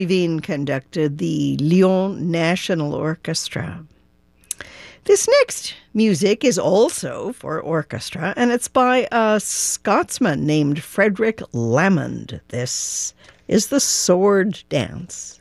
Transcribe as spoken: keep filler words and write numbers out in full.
Levine conducted the Lyon National Orchestra. This next music is also for orchestra, and it's by a Scotsman named Frederick Lamond. This is the Sword Dance.